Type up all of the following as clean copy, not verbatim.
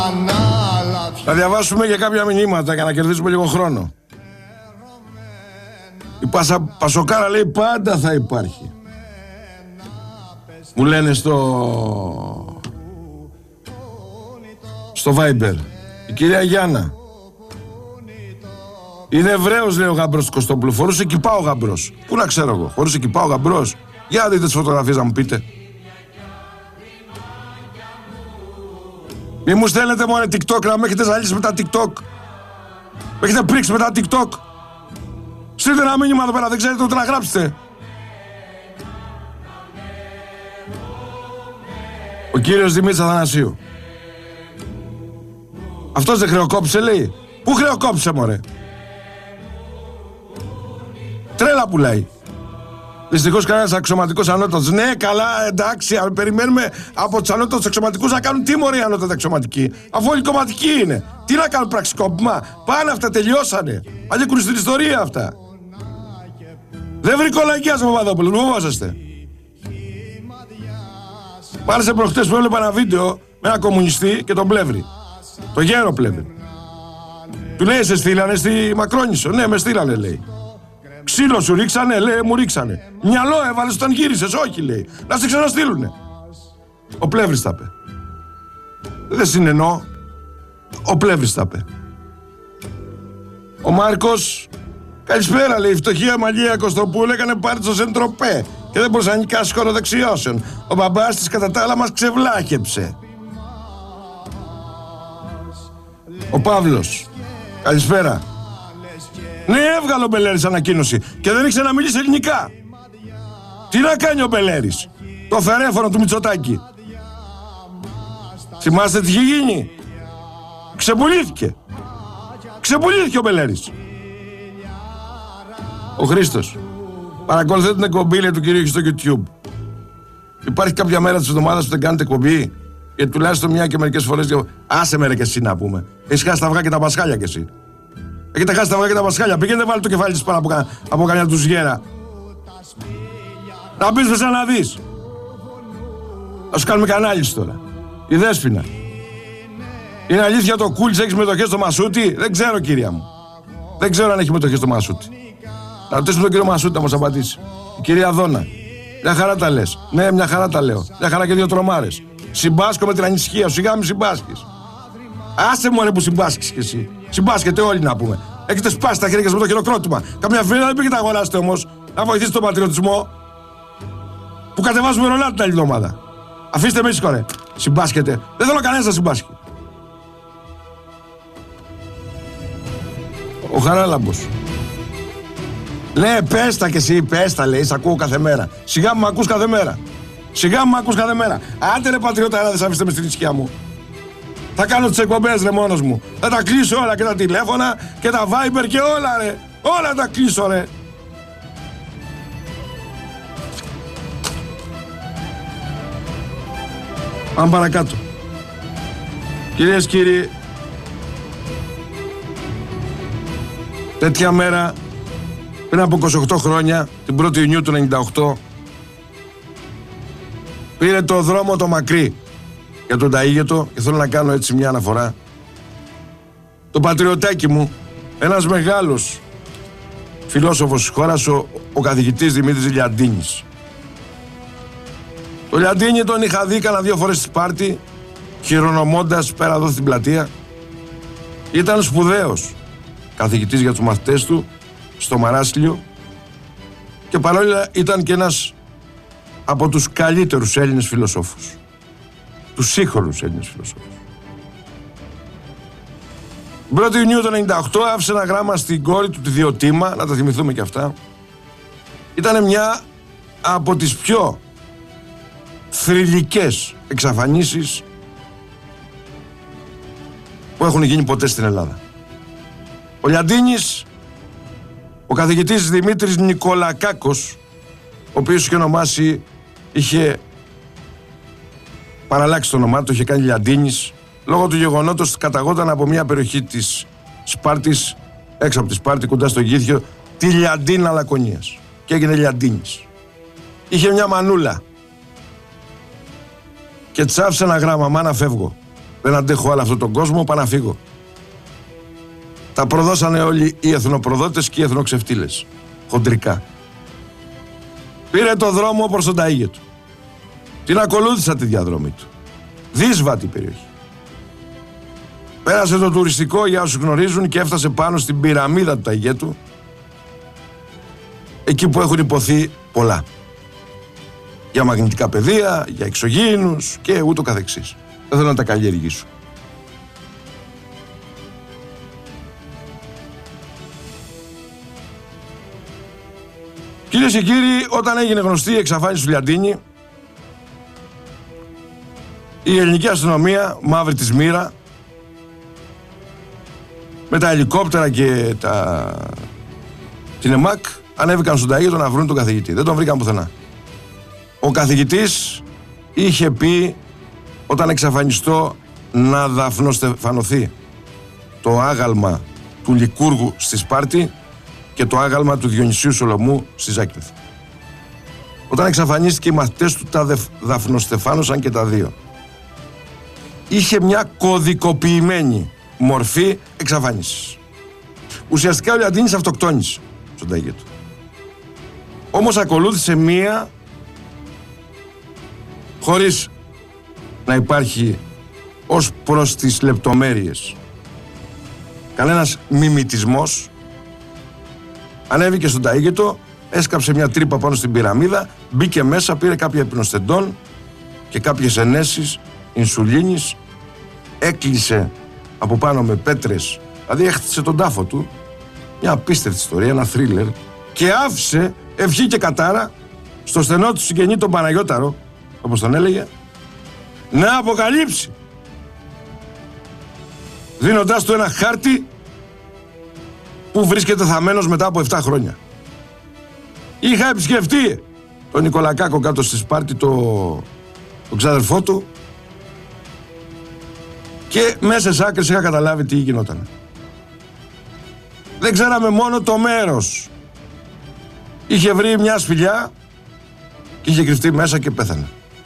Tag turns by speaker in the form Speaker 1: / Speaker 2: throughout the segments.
Speaker 1: Θα διαβάσουμε και κάποια μηνύματα για να κερδίσουμε λίγο χρόνο. Η Πασοκάρα λέει πάντα θα υπάρχει. Μου λένε στο Viber. Η κυρία Γιάννα. Είναι Εβραίος, λέει ο γαμπρός του Κωστόπουλου. Φορούσε κιπά ο γαμπρός. Πού να ξέρω εγώ, φορούσε κιπά ο γαμπρός. Για δείτε τις φωτογραφίες να μου πείτε. Μη μου στέλνετε μόνο TikTok, να με έχετε ζαλίσει με τα TikTok. Με έχετε πρίξει με τα TikTok. Στείλτε ένα μήνυμα εδώ πέρα, δεν ξέρετε ούτε να γράψετε. Ο κύριος Δημήτρης Αθανασίου. Αυτός δεν χρεοκόπησε, λέει. Πού χρεοκόπησε, μωρέ? Τρέλα πουλάει. Δυστυχώς κανένας αξιωματικός ανώτατος. Ναι, καλά, εντάξει, περιμένουμε από τους ανώτατους αξιωματικούς να κάνουν τι, μωρέ, οι ανώτατοι αξιωματικοί? Αφού όλοι κομματικοί είναι. Τι να κάνουν, πραξικόπημα? Πάνε αυτά, τελειώσανε. Ανήκουν στην ιστορία αυτά. Δεν βρικολαγιάζω, Παπαδόπουλο, μου βάζεστε. Μάλιστα προχτές που έβλεπα ένα βίντεο με ένα κομμουνιστή και τον Πλεύρη. Το γέρο Πλεύρη. Του λέει, σε στείλανε στη Μακρόνισσο? Ναι, με στείλανε, λέει. Ξύλο σου ρίξανε? Λέει, μου ρίξανε. Μυαλό έβαλες όταν γύρισες? Όχι, λέει. Να σε ξαναστείλουνε. Ο Πλεύρης τα είπε. Δεν συνεννοώ. Ο Πλεύρης τα είπε. Ο Μάρκος, καλησπέρα, λέει. Η φτωχή Αμαλία Κωστοπούλου έκανε πάρτι στο Σεντροπέ και δεν μπορούσε να νικάσει χώρο δεξιώσεων. Ο μπαμπάς της κατά τα άλλα μας ξεβλάχεψε. Ο Παύλος, καλησπέρα. Ναι, έβγαλε ο Μπελέρης ανακοίνωση και δεν ήξερε να μιλήσει ελληνικά. Τι να κάνει ο Μπελέρης? Το φερέφωνο του Μητσοτάκη. Θυμάστε τι είχε γίνει? Ξεπουλήθηκε. Ξεπουλήθηκε ο Μπελέρης. Ο Χρήστος, παρακολουθείτε την εκπομπή, λέει, του κυρίου στο YouTube. Υπάρχει κάποια μέρα της εβδομάδας που δεν κάνετε εκπομπή? Γιατί τουλάχιστον μια και μερικές φορές. Άσε με, ρε, και εσύ να πούμε. Έχεις χάσει τα αυγά και τα πασχάλια κι εσύ. Έχετε χάσει τα αυγά και τα πασχάλια. Πήγαινε, βάλει το κεφάλι της πάνω από κανένα του γέρα. Να μπεις μέσα να δεις. Θα σου κάνουμε κανάλιση τώρα. Η Δέσποινα. Είναι αλήθεια το Κούλτς έχει μετοχές στο Μασούτι? Δεν ξέρω, κυρία μου. Δεν ξέρω αν έχει μετοχές στο Μασούτι. Να ρωτήσουμε τον κύριο Μασούτι να μας απαντήσει. Η κυρία Δόνα. Μια χαρά τα λες. Ναι, μια χαρά τα λέω. Μια χαρά και δύο τρομάρες. Συμπάσκω με την ανησυχία σου. Σιγά μη συμπάσκεις. Άσε μου, ρε, που συμπάσκεις κι εσύ. Συμπάσκετε όλοι, να πούμε. Έχετε σπάσει τα χέρια σας με το χειροκρότημα. Καμιά φίλη δεν πήγαινε να αγοράσετε όμως. Να βοηθήσετε τον πατριωτισμό. Που κατεβάζουμε ρολά την άλλη εβδομάδα. Αφήστε με ήσυχο, ρε. Συμπάσκετε. Δεν θέλω κανένας να συμπάσκει. Ο Χαράλαμπος. Ναι, πες τα κι εσύ, πες τα, λέει. Σ' ακούω κάθε μέρα. Σιγά μου ακούς κάθε μέρα. Σιγά μου ακούς κάθε μέρα. Άντε, ρε πατριώτα, δεν σ' αφήστε με στην ησυχία μου. Θα κάνω τις εκπομπές, ρε, μόνος μου. Θα τα κλείσω όλα, και τα τηλέφωνα και τα Viber και όλα, ρε. Όλα τα κλείσω, ρε. Πάμε παρακάτω. Κυρίες και κύριοι, τέτοια μέρα πριν από 28 χρόνια, την 1η Ιουνίου του 98, πήρε το δρόμο το μακρύ για τον Ταΐγετο, και θέλω να κάνω έτσι μια αναφορά. Το πατριωτάκι μου, ένας μεγάλος φιλόσοφος της χώρας, ο καθηγητής Δημήτρης Λιαντίνης. Το Λιαντίνη τον είχα δει κάνα 2 φορές στη Σπάρτη, χειρονομώντας πέρα εδώ στην πλατεία. Ήταν σπουδαίος καθηγητής για τους μαθητές του στο Μαράσιλιο και παρόλα ήταν και ένας από τους καλύτερους Έλληνες φιλοσόφους. Τους σύγχρονους Έλληνες φιλοσόφους. Την 1η Ιουνίου του 98 άφησε ένα γράμμα στην κόρη του, τη Διοτήμα, να τα θυμηθούμε και αυτά. Ήταν μια από τις πιο θρυλικές εξαφανίσεις που έχουν γίνει ποτέ στην Ελλάδα. Ο Λιαντίνης, ο καθηγητής Δημήτρης Νικολακάκος, ο οποίος είχε ονομάσει, είχε παραλλάξει το όνομά του, είχε κάνει Λιαντίνης, λόγω του γεγονότος ότι καταγόταν από μια περιοχή της Σπάρτης, έξω από τη Σπάρτη, κοντά στο Γήθιο, τη Λιαντίνα Λακωνίας, και έγινε Λιαντίνης. Είχε μια μανούλα και της άφησε ένα γράμμα: μάνα, φεύγω. Δεν αντέχω άλλο αυτόν τον κόσμο, πάω να φύγω. Τα προδώσανε όλοι οι εθνοπροδότες και οι εθνοξεφτύλες. Χοντρικά. Πήρε το δρόμο προς τον Ταΐγετο. Την ακολούθησα τη διαδρομή του. Δύσβατη περιοχή. Πέρασε το τουριστικό, για όσους γνωρίζουν, και έφτασε πάνω στην πυραμίδα του Ταΐγετου, εκεί που έχουν υποθεί πολλά. Για μαγνητικά πεδία, για εξωγήινους και ούτω καθεξής. Δεν θέλω να τα καλλιεργήσω. Κυρίες και κύριοι, όταν έγινε γνωστή η εξαφάνιση του Λιαντίνη, η ελληνική αστυνομία, μαύρη της μοίρα, με τα ελικόπτερα και την ΕΜΑΚ, ανέβηκαν στον Ταΐγετο να βρουν τον καθηγητή. Δεν τον βρήκαν πουθενά. Ο καθηγητής είχε πει, όταν εξαφανιστώ, να δαφνοστεφανωθεί το άγαλμα του Λικούργου στη Σπάρτη και το άγαλμα του Διονυσίου Σολομού στη Ζάκυνθο. Όταν εξαφανίστηκε, οι μαθητές του τα δαφνοστεφάνωσαν και τα δύο. Είχε μια κωδικοποιημένη μορφή εξαφάνισης. Ουσιαστικά ο Λιαντίνης αυτοκτόνησε στον Ταΐγετο. Όμως ακολούθησε μία χωρίς να υπάρχει ως προς τις λεπτομέρειες κανένας μιμητισμός. Ανέβηκε στον Ταΐγετο, έσκαψε μια τρύπα πάνω στην πυραμίδα, μπήκε μέσα, πήρε κάποια υπνοστεντών και κάποιες ενέσεις ινσουλίνης, έκλεισε από πάνω με πέτρες, δηλαδή έχτισε τον τάφο του, μια απίστευτη ιστορία, ένα θρίλερ, και άφησε ευχή και κατάρα στο στενό του συγγενή τον Παναγιώταρο, όπως τον έλεγε, να αποκαλύψει, δίνοντάς του ένα χάρτη που βρίσκεται θαμμένος μετά από 7 χρόνια. Είχα επισκεφτεί τον Νικολακάκο κάτω στη Σπάρτη, τον ξάδερφό του, και μέσα σε άκρες είχα καταλάβει τι γινόταν. Δεν ξέραμε μόνο το μέρος. Είχε βρει μια σπηλιά και είχε κρυφτεί μέσα και πέθανε.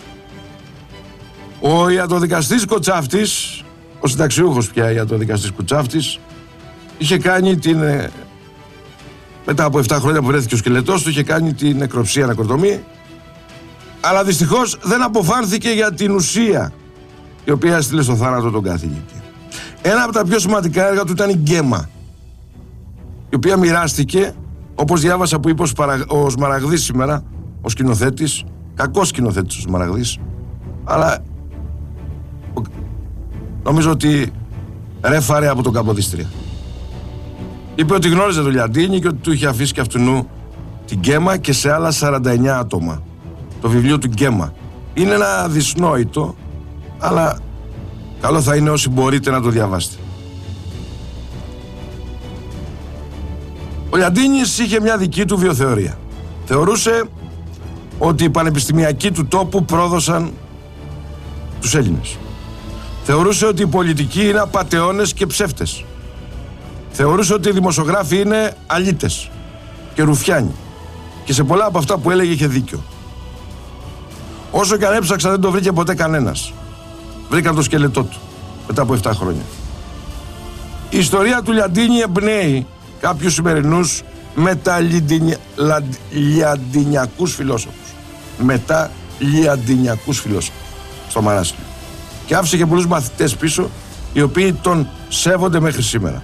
Speaker 1: Ο ιατροδικαστής Κοτσάφτης, ο συνταξιούχος πια ιατροδικαστής Κοτσάφτης, είχε κάνει μετά από 7 χρόνια που βρέθηκε ο σκελετός του, είχε κάνει την νεκροψία ανακροτομή, αλλά δυστυχώς δεν αποφάνθηκε για την ουσία η οποία έστειλε στο θάνατο τον καθηγητή. Ένα από τα πιο σημαντικά έργα του ήταν η Γκέμα, η οποία μοιράστηκε, όπως διάβασα που είπε ο Σμαραγδής σήμερα, ο σκηνοθέτης, κακός σκηνοθέτης ο Σμαραγδής, αλλά νομίζω ότι ρέφαρε από τον Καποδίστρια. Είπε ότι γνώριζε τον Λιαντίνη και ότι του είχε αφήσει και αυτού την Γκέμα και σε άλλα 49 άτομα. Το βιβλίο του Γκέμα. Είναι ένα δυσνόητο, αλλά καλό θα είναι όσοι μπορείτε να το διαβάσετε. Ο Λιαντίνης είχε μια δική του βιοθεωρία. Θεωρούσε ότι οι πανεπιστημιακοί του τόπου πρόδωσαν τους Έλληνες. Θεωρούσε ότι οι πολιτικοί είναι απατεώνες και ψεύτες. Θεωρούσε ότι οι δημοσιογράφοι είναι αλήτες και ρουφιάνοι. Και σε πολλά από αυτά που έλεγε είχε δίκιο. Όσο και αν έψαξα δεν το βρήκε ποτέ κανένας. Βρήκαν το σκελετό του μετά από 7 χρόνια. Η ιστορία του Λιαντίνη εμπνέει κάποιους σημερινούς μεταλιαντινιακούς φιλόσοφους. Μεταλιαντινιακούς φιλόσοφους στο Μαράσιλο. Και άφησε και πολλούς μαθητές πίσω, οι οποίοι τον σέβονται μέχρι σήμερα.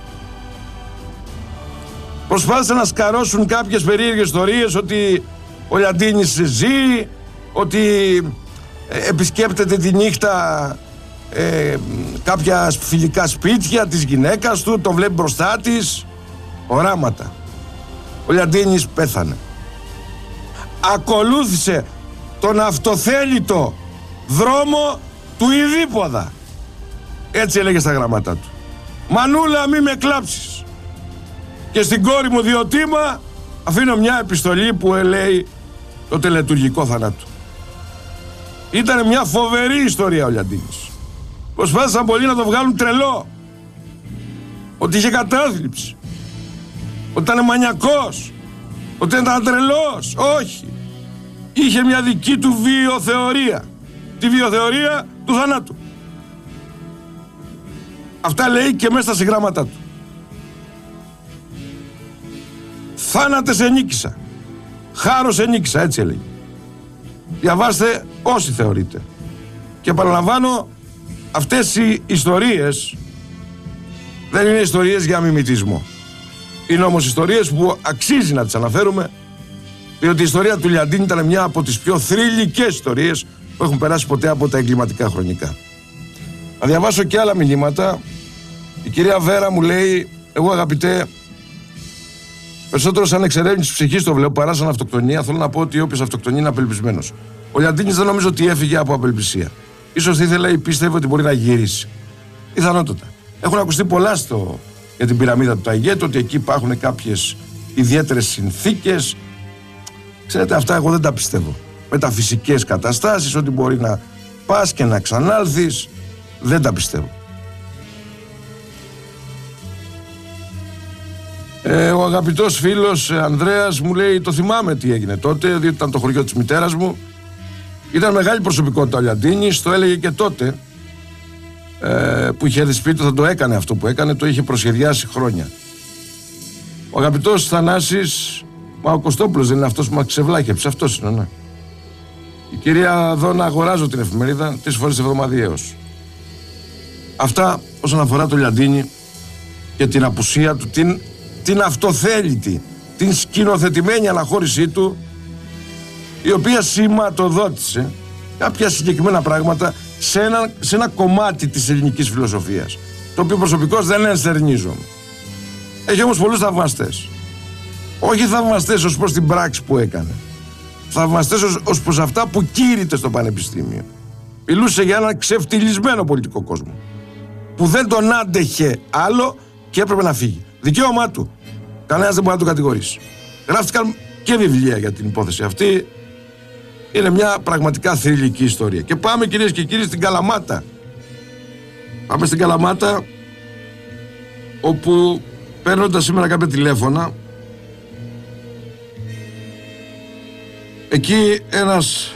Speaker 1: Προσπάθησαν να σκαρώσουν κάποιες περίεργες ιστορίες ότι ο Λιαντίνης ζει, ότι επισκέπτεται τη νύχτα κάποια φιλικά σπίτια της γυναίκας του, τον βλέπει μπροστά της. Οράματα. Ο Λιαντίνης πέθανε. Ακολούθησε τον αυτοθέλητο δρόμο του Ιδίποδα. Έτσι έλεγε στα γραμματά του. Μανούλα, μη με κλάψεις. Και στην κόρη μου Διοτήμα αφήνω μια επιστολή που λέει το τελετουργικό θανάτου. Ήταν μια φοβερή ιστορία ο Λιαντίνης. Προσπάθησαν πολλοί να το βγάλουν τρελό. Ότι είχε κατάθλιψη. Ότι ήταν μανιακός. Ότι ήταν τρελός. Όχι. Είχε μια δική του βιοθεωρία. Τη βιοθεωρία του θανάτου. Αυτά λέει και μέσα στα συγγράμματά του. Θάνατες ενίκησα. Χάρος ενίκησα, έτσι έλεγε. Διαβάστε όσοι θεωρείτε. Και επαναλαμβάνω, αυτές οι ιστορίες δεν είναι ιστορίες για μιμητισμό. Είναι όμως ιστορίες που αξίζει να τις αναφέρουμε, διότι η ιστορία του Λιαντίνη ήταν μια από τις πιο θρυλικές ιστορίες που έχουν περάσει ποτέ από τα εγκληματικά χρονικά. Να διαβάσω και άλλα μηνύματα. Η κυρία Βέρα μου λέει: εγώ, αγαπητέ, περισσότερο σαν εξερεύνηση ψυχής το βλέπω παρά σαν αυτοκτονία. Θέλω να πω ότι όποιος αυτοκτονεί είναι απελπισμένος. Ο Λιαντίνης δεν νομίζω ότι έφυγε από απελπισία. Ίσως ήθελε ή πίστευε ότι μπορεί να γυρίσει. Πιθανότατα. Έχουν ακουστεί πολλά για την πυραμίδα του Ταγέτου, ότι εκεί υπάρχουν κάποιες ιδιαίτερες συνθήκες. Ξέρετε, αυτά εγώ δεν τα πιστεύω. Μεταφυσικές καταστάσεις, ότι μπορεί να πας και να ξανάλθεις, δεν τα πιστεύω. Ο αγαπητός φίλος Ανδρέας μου λέει: το θυμάμαι τι έγινε τότε, διότι ήταν το χωριό της μητέρας μου. Ήταν μεγάλη προσωπικότητα ο Λιαντίνης, το έλεγε και τότε που είχε έρθει σπίτι του, θα το έκανε αυτό που έκανε, το είχε προσχεδιάσει χρόνια. Ο αγαπητός Θανάσης, μα ο Κωστόπουλος δεν είναι αυτός που μας ξεβλάκεψε? Αυτός είναι, ναι. Η κυρία Δώνα, αγοράζω την εφημερίδα 3 φορές εβδομαδιαίως. Αυτά όσον αφορά το Λιαντίνη και την απουσία του, την αυτοθέλητη, την σκηνοθετημένη αναχώρησή του, η οποία σηματοδότησε κάποια συγκεκριμένα πράγματα σε ένα κομμάτι της ελληνικής φιλοσοφίας, το οποίο προσωπικώς δεν ενστερνίζομαι. Έχει όμως πολλούς θαυμαστές. Όχι θαυμαστές ως προς την πράξη που έκανε, θαυμαστές ως προς αυτά που κήρυτε στο πανεπιστήμιο. Μιλούσε για έναν ξεφτυλισμένο πολιτικό κόσμο που δεν τον άντεχε άλλο και έπρεπε να φύγει. Δικαίωμά του. Κανένας δεν μπορεί να το κατηγορήσει. Γράφτηκαν και βιβλία για την υπόθεση αυτή. Είναι μια πραγματικά θρυλική ιστορία. Και πάμε, κυρίες και κύριοι, στην Καλαμάτα. Πάμε στην Καλαμάτα, όπου παίρνοντας σήμερα κάποια τηλέφωνα, εκεί ένας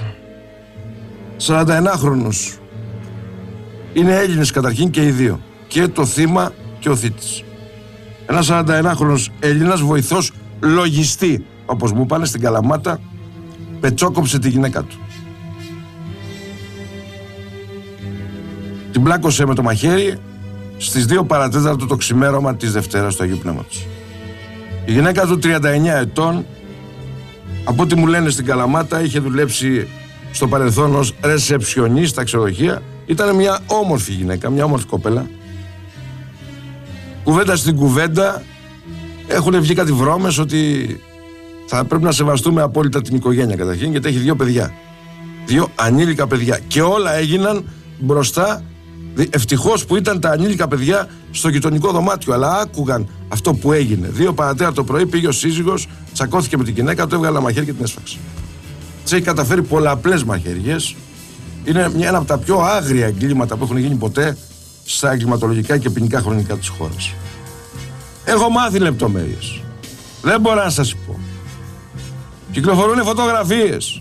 Speaker 1: 41χρονος, είναι Έλληνες καταρχήν και οι δύο, και το θύμα και ο θήτης. Ένας 41χρονος Έλληνας βοηθός λογιστή, όπως μου πάνε, στην Καλαμάτα, πετσόκοψε τη γυναίκα του. Την πλάκωσε με το μαχαίρι στις 2 παρατέταρτο το ξημέρωμα της Δευτέρας του Αγίου Πνεύματος. Η γυναίκα του, 39 ετών, από ό,τι μου λένε στην Καλαμάτα, είχε δουλέψει στο παρελθόν ως ρεσεψιονίστ στα ξενοδοχεία. Ήταν μια όμορφη γυναίκα, μια όμορφη κοπέλα. Κουβέντα στην κουβέντα έχουν βγει κάτι βρώμες ότι θα πρέπει να σεβαστούμε απόλυτα την οικογένεια καταρχήν, γιατί έχει 2 παιδιά. 2 ανήλικα παιδιά. Και όλα έγιναν μπροστά. Ευτυχώς που ήταν τα ανήλικα παιδιά στο γειτονικό δωμάτιο, αλλά άκουγαν αυτό που έγινε. 2 παρατέταρτο το πρωί πήγε ο σύζυγος, τσακώθηκε με την γυναίκα του, έβγαλε ένα μαχαίρι και την έσφαξε. Της έχει καταφέρει πολλαπλές μαχαιριές. Είναι ένα από τα πιο άγρια εγκλήματα που έχουν γίνει ποτέ στα εγκληματολογικά και ποινικά χρονικά της χώρας. Έχω μάθει λεπτομέρειες. Δεν μπορώ να σας πω. Κυκλοφορούν φωτογραφίες.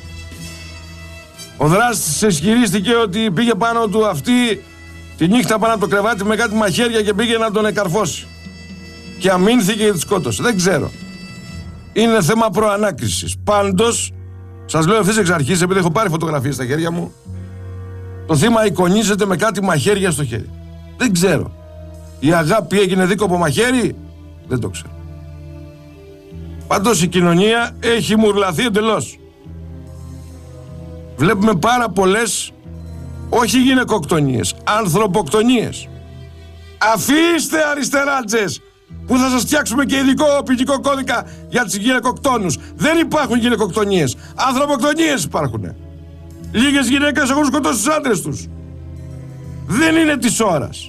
Speaker 1: Ο δράστης ισχυρίστηκε ότι πήγε πάνω του αυτή τη νύχτα πάνω από το κρεβάτι με κάτι μαχαίρια και πήγε να τον εκαρφώσει. Και αμήνθηκε και τη σκότωσε. Δεν ξέρω. Είναι θέμα προανάκρισης. Πάντως, σας λέω ευθύς εξ αρχής, επειδή έχω πάρει φωτογραφίες στα χέρια μου, το θύμα εικονίζεται με κάτι μαχαίρια στο χέρι. Δεν ξέρω. Η αγάπη έγινε δίκοπο μαχαίρι? Δεν το ξέρω. Πάντως η κοινωνία έχει μουρλαθεί εντελώς. Βλέπουμε πάρα πολλές, όχι γυναικοκτονίες, ανθρωποκτονίες. Αφήστε αριστεράτζες, που θα σας φτιάξουμε και ειδικό ποινικό κώδικα για τις γυναικοκτόνους. Δεν υπάρχουν γυναικοκτονίες, ανθρωποκτονίες υπάρχουν. Λίγες γυναίκες έχουν σκοτώσει τους άντρες τους. Δεν είναι της ώρας.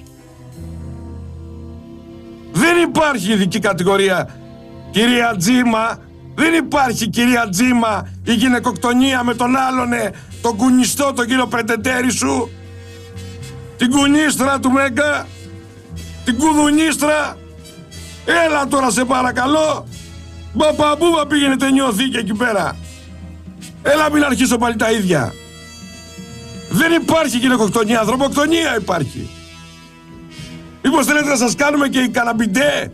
Speaker 1: Δεν υπάρχει ειδική κατηγορία, κυρία Τζίμα. Δεν υπάρχει, κυρία Τζίμα, η γυναικοκτονία με τον άλλον, τον κουνιστό, τον κύριο Πρετεντέρη σου, την κουνίστρα του Μέγκα, την κουδουνίστρα. Έλα τώρα, σε παρακαλώ. Μπαμπούμπα πήγαινε νιώθηκε εκεί πέρα. Έλα, μην αρχίσω πάλι τα ίδια. Δεν υπάρχει γυναικοκτονία, ανθρωποκτονία υπάρχει. Μήπως θέλετε να σας κάνουμε και οι καναμπιντέ?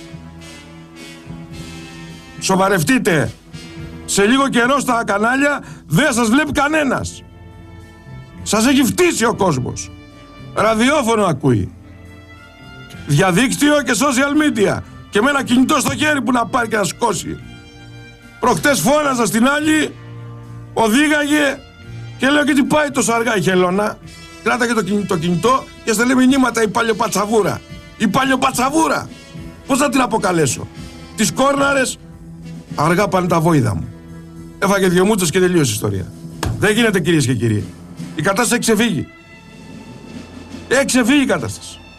Speaker 1: Σοβαρευτείτε. Σε λίγο καιρό στα κανάλια δεν σας βλέπει κανένας. Σας έχει φτύσει ο κόσμος. Ραδιόφωνο ακούει. Διαδίκτυο και social media. Και με ένα κινητό στο χέρι που να πάρει και να σκώσει. Προχτές φώναζα στην άλλη, οδήγαγε και λέω και τι πάει τόσο αργά η χελώνα. Κράταγε το κινητό και στέλνει μηνύματα η παλιοπατσαβούρα. Η παλιοπατσαβούρα. Πώς θα την αποκαλέσω? Τις κόρναρες, αργά πάνε τα βόηδα μου. Έφαγε 2 μούτσες και τελείωσε η ιστορία. Δεν γίνεται, κυρίες και κύριοι. Η κατάσταση έχει ξεφύγει. Έχει ξεφύγει η κατάσταση.